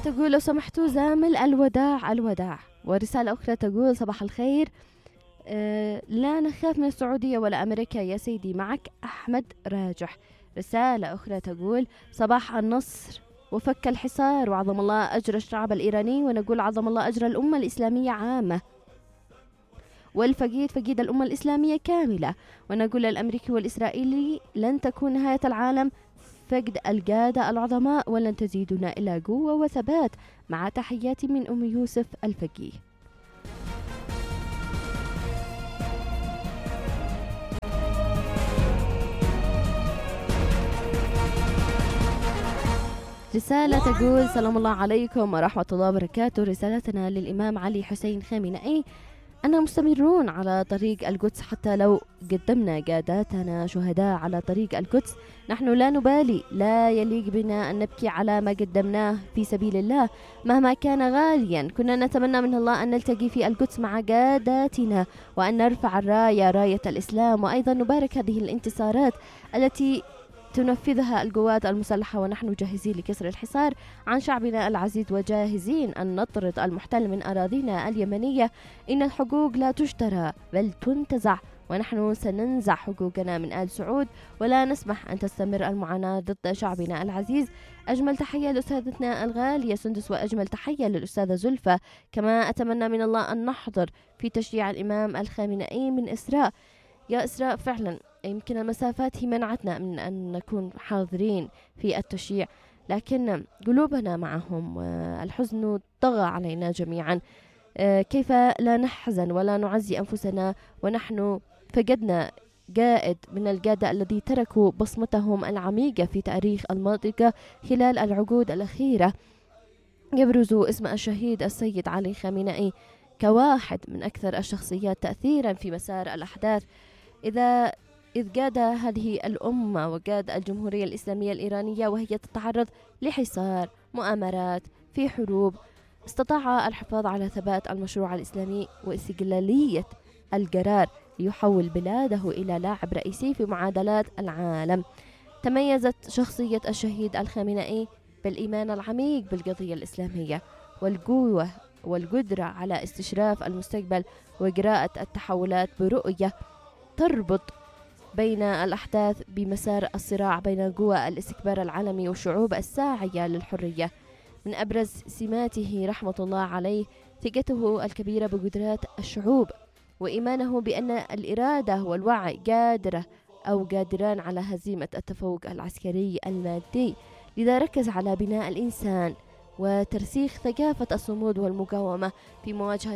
تقول لو سمحتوا زامل الوداع. ورسالة أخرى تقول صباح الخير، لا نخاف من السعودية ولا أمريكا يا سيدي، معك أحمد راجح. رسالة أخرى تقول صباح النصر وفك الحصار وعظم الله أجر الشعب الإيراني، ونقول عظم الله أجر الأمة الإسلامية عامة، والفقيد فقيد الأمة الإسلامية كاملة، ونقول الأمريكي والإسرائيلي لن تكون نهاية العالم فقد القادة العظماء، ولن تزيدنا إلا قوة وثبات. مع تحياتي من أم يوسف الفقيه. رسالة تقول سلام الله عليكم ورحمة الله وبركاته. رسالتنا للإمام علي حسين خامنئي: أنا مستمرون على طريق القدس حتى لو قدمنا قاداتنا شهداء على طريق القدس، نحن لا نبالي، لا يليق بنا أن نبكي على ما قدمناه في سبيل الله مهما كان غاليا. كنا نتمنى من الله أن نلتقي في القدس مع قاداتنا وأن نرفع راية الإسلام، وأيضا نبارك هذه الانتصارات التي تنفذها القوات المسلحة، ونحن جاهزين لكسر الحصار عن شعبنا العزيز وجاهزين أن نطرد المحتل من أراضينا اليمنية. إن الحقوق لا تشترى بل تنتزع، ونحن سننزع حقوقنا من آل سعود ولا نسمح أن تستمر المعاناة ضد شعبنا العزيز. أجمل تحية لأستاذتنا الغالية سندس، وأجمل تحية للأستاذة زلفة. كما أتمنى من الله أن نحضر في تشييع الإمام الخامنئي من إسراء. يا إسراء فعلا يمكن المسافات هي منعتنا من أن نكون حاضرين في التشييع، لكن قلوبنا معهم والحزن طغى علينا جميعا. كيف لا نحزن ولا نعزي أنفسنا ونحن فقدنا قائد من القادة الذي تركوا بصمتهم العميقة في تاريخ المنطقة خلال العقود الأخيرة. يبرز اسم الشهيد السيد علي خامنئي كواحد من أكثر الشخصيات تأثيرا في مسار الأحداث، إذ قاد هذه الأمة وقاد الجمهورية الإسلامية الإيرانية وهي تتعرض لحصار، مؤامرات، في حروب، استطاع الحفاظ على ثبات المشروع الإسلامي واستقلالية القرار ليحول بلاده إلى لاعب رئيسي في معادلات العالم. تميزت شخصية الشهيد الخامنئي بالإيمان العميق بالقضية الإسلامية والقوة والقدرة على استشراف المستقبل وقراءة التحولات برؤية تربط بين الأحداث بمسار الصراع بين قوى الاستكبار العالمي والشعوب الساعية للحرية. من أبرز سماته رحمة الله عليه ثقته الكبيرة بقدرات الشعوب، وإيمانه بأن الإرادة والوعي قادران على هزيمة التفوق العسكري المادي. لذا ركز على بناء الإنسان وترسيخ ثقافة الصمود والمقاومة في مواجهة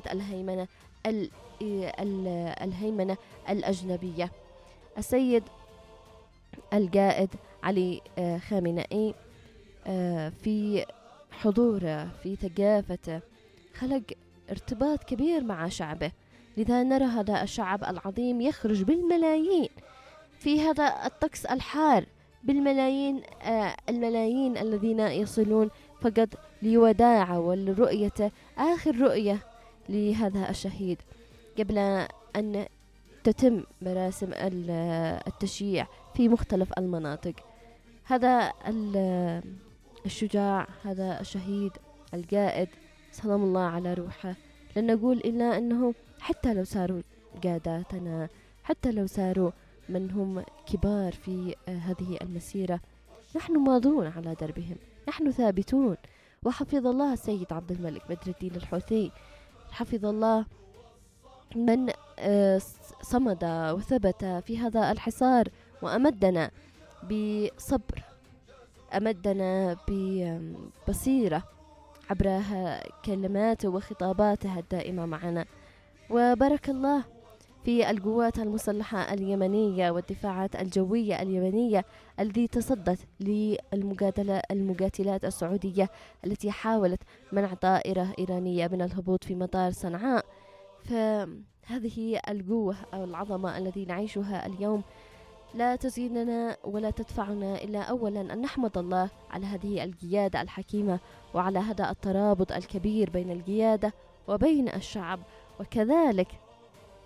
الهيمنة الأجنبية. السيد القائد علي خامنئي في حضوره في ثقافته خلق ارتباط كبير مع شعبه، لذا نرى هذا الشعب العظيم يخرج بالملايين في هذا الطقس الحار، بالملايين الملايين الذين يصلون فقط لوداعه ولرؤية آخر رؤية لهذا الشهيد قبل أن تتم مراسم التشييع في مختلف المناطق. هذا الشجاع، هذا الشهيد القائد، سلام الله على روحه. لن نقول إلا أنه حتى لو صاروا قاداتنا، حتى لو صاروا من هم كبار في هذه المسيرة، نحن ماضون على دربهم، نحن ثابتون. وحفظ الله السيد عبد الملك بدر الدين الحوثي، حفظ الله من صمد وثبت في هذا الحصار وأمدنا بصبر، أمدنا ببصيرة عبر كلماته وخطاباته الدائمة معنا. وبارك الله في القوات المسلحة اليمنية والدفاعات الجوية اليمنية التي تصدت للمقاتلات السعودية التي حاولت منع طائرة إيرانية من الهبوط في مطار صنعاء. فهذه القوة أو العظمة التي نعيشها اليوم لا تزيننا ولا تدفعنا إلا أولا أن نحمد الله على هذه القيادة الحكيمة وعلى هذا الترابط الكبير بين القيادة وبين الشعب، وكذلك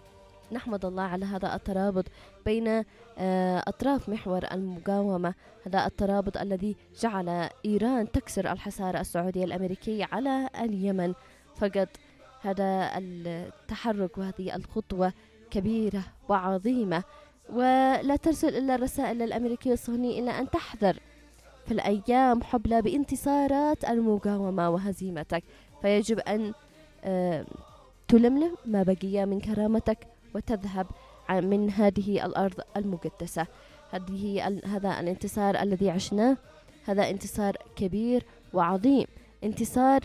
نحمد الله على هذا الترابط بين أطراف محور المقاومة، هذا الترابط الذي جعل إيران تكسر الحصار السعودي الأمريكي على اليمن. فقط هذا التحرك وهذه الخطوة كبيرة وعظيمة، ولا ترسل إلا الرسائل الأمريكية الصهيونية إلا أن تحذر في الأيام حبلى بانتصارات المقاومة وهزيمتك، فيجب أن تلملم ما بقي من كرامتك وتذهب من هذه الأرض المقدسة. هذا الانتصار الذي عشناه، هذا انتصار كبير وعظيم، انتصار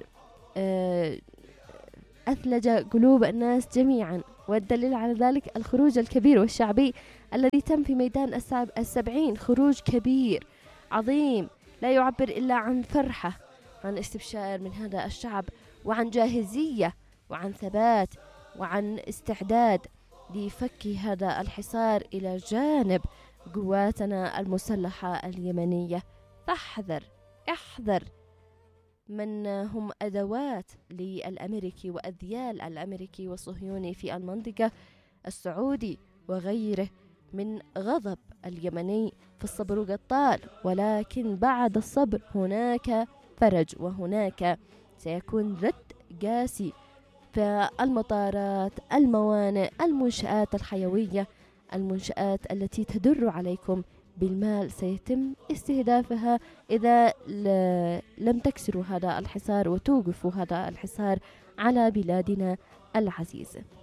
أثلج قلوب الناس جميعا، والدليل على ذلك الخروج الكبير والشعبي الذي تم في ميدان 70. خروج كبير عظيم لا يعبر إلا عن فرحة، عن استبشار من هذا الشعب، وعن جاهزية وعن ثبات وعن استعداد لفك هذا الحصار إلى جانب قواتنا المسلحة اليمنية. فاحذر، احذر من هم أدوات للأمريكي وأذيال الأمريكي والصهيوني في المنطقة، السعودي وغيره، من غضب اليمني. فالصبر قطار، ولكن بعد الصبر هناك فرج، وهناك سيكون رد قاسي. فالمطارات، الموانئ، المنشآت الحيوية، المنشآت التي تدر عليكم بالمال سيتم استهدافها إذا لم تكسروا هذا الحصار وتوقفوا هذا الحصار على بلادنا العزيزة.